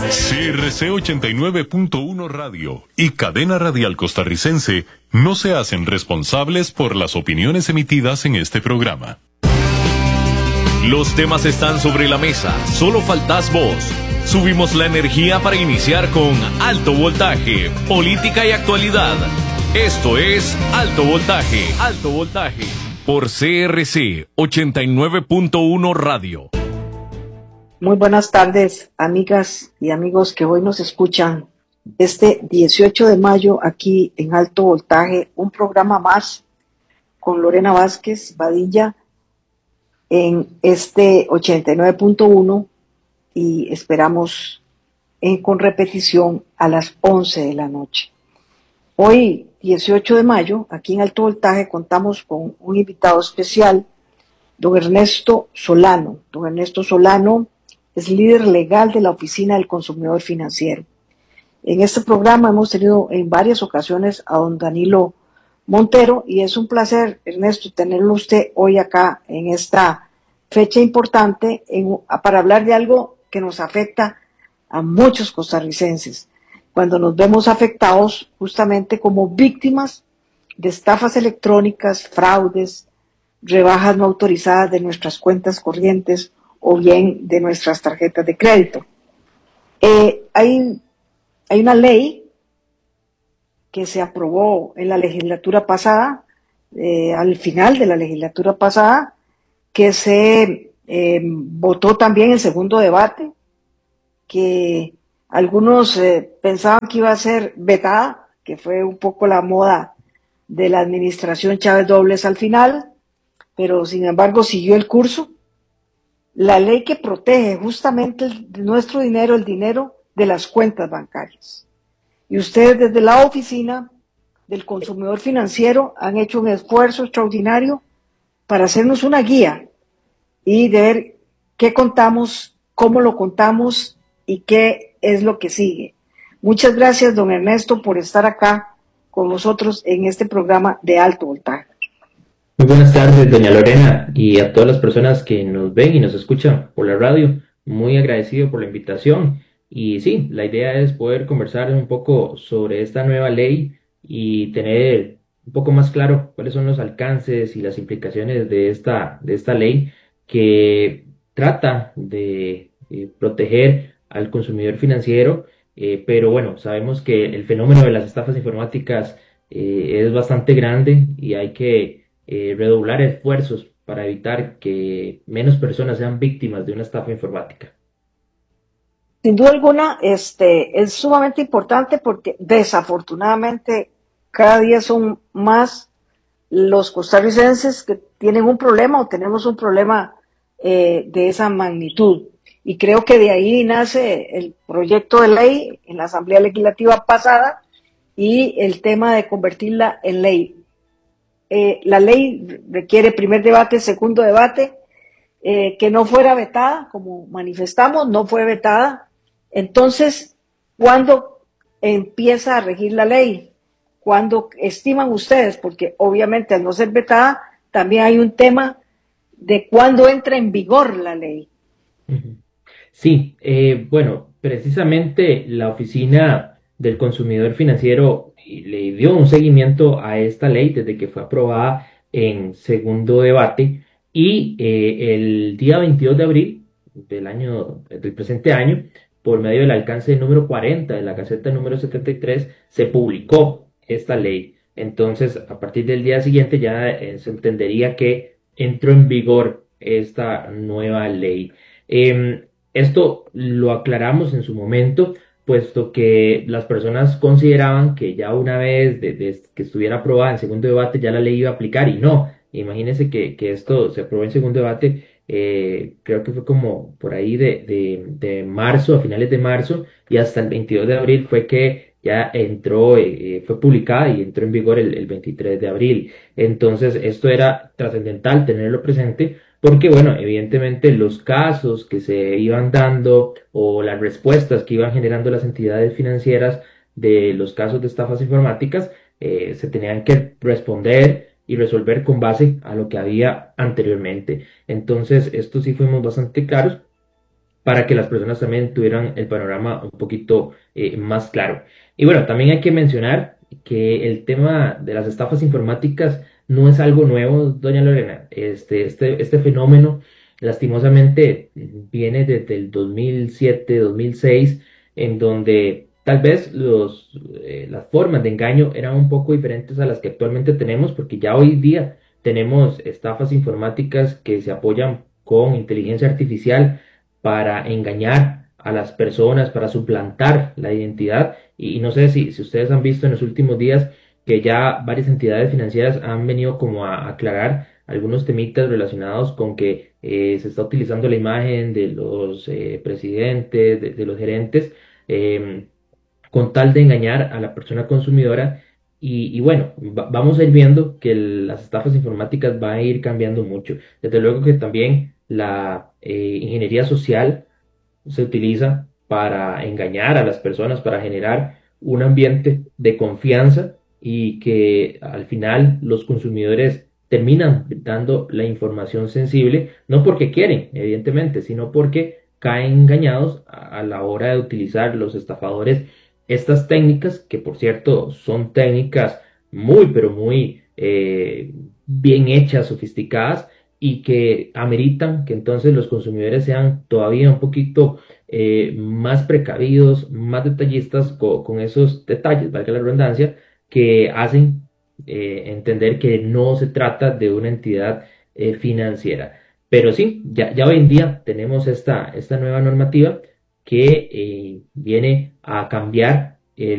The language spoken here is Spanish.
CRC 89.1 Radio y Cadena Radial Costarricense no se hacen responsables por las opiniones emitidas en este programa. Los temas están sobre la mesa, solo faltás vos. Subimos la energía para iniciar con Alto Voltaje, política y actualidad. Esto es Alto Voltaje, por CRC 89.1 Radio. Muy buenas tardes, amigas y amigos que hoy nos escuchan. Este 18 de mayo aquí en Alto Voltaje, un programa más con Lorena Vázquez Badilla en este 89.1 y esperamos con repetición a las 11 de la noche. Hoy, 18 de mayo, aquí en Alto Voltaje contamos con un invitado especial, don Ernesto Solano. Don Ernesto Solano es líder legal de la Oficina del Consumidor Financiero. En este programa hemos tenido en varias ocasiones a don Danilo Montero y es un placer, Ernesto, tenerlo usted hoy acá en esta fecha importante para hablar de algo que nos afecta a muchos costarricenses, cuando nos vemos afectados justamente como víctimas de estafas electrónicas, fraudes, rebajas no autorizadas de nuestras cuentas corrientes o bien de nuestras tarjetas de crédito. Hay una ley que se aprobó en la legislatura pasada, al final de la legislatura pasada, que se votó también en segundo debate, que algunos pensaban que iba a ser vetada, que fue un poco la moda de la administración Chávez Dobles al final, pero sin embargo siguió el curso. La ley que protege justamente nuestro dinero, el dinero de las cuentas bancarias. Y ustedes desde la Oficina del Consumidor Financiero han hecho un esfuerzo extraordinario para hacernos una guía y de ver qué contamos, cómo lo contamos y qué es lo que sigue. Muchas gracias, don Ernesto, por estar acá con nosotros en este programa de Alto Voltaje. Muy buenas tardes, doña Lorena, y a todas las personas que nos ven y nos escuchan por la radio. Muy agradecido por la invitación. Y sí, la idea es poder conversar un poco sobre esta nueva ley y tener un poco más claro cuáles son los alcances y las implicaciones de esta ley que trata de proteger al consumidor financiero. Pero bueno, sabemos que el fenómeno de las estafas informáticas es bastante grande y hay que redoblar esfuerzos para evitar que menos personas sean víctimas de una estafa informática. Sin duda alguna, es sumamente importante porque desafortunadamente cada día son más los costarricenses que tienen un problema o tenemos un problema de esa magnitud. Y creo que de ahí nace el proyecto de ley en la Asamblea Legislativa pasada y el tema de convertirla en ley. La ley requiere primer debate, segundo debate, que no fuera vetada, como manifestamos, no fue vetada. Entonces, ¿cuándo empieza a regir la ley? ¿Cuándo estiman ustedes? Porque obviamente al no ser vetada, también hay un tema de cuándo entra en vigor la ley. Sí, bueno, precisamente la Oficina del Consumidor Financiero le dio un seguimiento a esta ley desde que fue aprobada en segundo debate y el día 22 de abril del presente año, por medio del alcance número 40 de la Gaceta número 73, se publicó esta ley. Entonces, a partir del día siguiente ya se entendería que entró en vigor esta nueva ley. Esto lo aclaramos en su momento, puesto que las personas consideraban que ya una vez que estuviera aprobada en segundo debate ya la ley iba a aplicar y no. Imagínense que esto se aprobó en segundo debate, creo que fue como por ahí de marzo, a finales de marzo, y hasta el 22 de abril fue que ya entró, fue publicada y entró en vigor el 23 de abril. Entonces esto era trascendental tenerlo presente porque, bueno, evidentemente los casos que se iban dando o las respuestas que iban generando las entidades financieras de los casos de estafas informáticas se tenían que responder y resolver con base a lo que había anteriormente. Entonces, esto sí fuimos bastante claros para que las personas también tuvieran el panorama un poquito más claro. Y bueno, también hay que mencionar que el tema de las estafas informáticas no es algo nuevo, doña Lorena. Este fenómeno lastimosamente viene desde el 2007, 2006, en donde tal vez las formas de engaño eran un poco diferentes a las que actualmente tenemos, porque ya hoy día tenemos estafas informáticas que se apoyan con inteligencia artificial para engañar a las personas, para suplantar la identidad. Y no sé si ustedes han visto en los últimos días que ya varias entidades financieras han venido como a aclarar algunos temitas relacionados con que se está utilizando la imagen de los presidentes, de los gerentes, eh, con tal de engañar a la persona consumidora. Y bueno, vamos a ir viendo que las estafas informáticas van a ir cambiando mucho. Desde luego que también la ingeniería social se utiliza para engañar a las personas, para generar un ambiente de confianza y que al final los consumidores terminan dando la información sensible, no porque quieren, evidentemente, sino porque caen engañados a la hora de utilizar los estafadores estas técnicas, que por cierto son técnicas muy, pero muy bien hechas, sofisticadas, y que ameritan que entonces los consumidores sean todavía un poquito más precavidos, más detallistas con esos detalles, valga la redundancia, que hacen entender que no se trata de una entidad financiera. Pero sí, ya hoy en día tenemos esta nueva normativa que viene a cambiar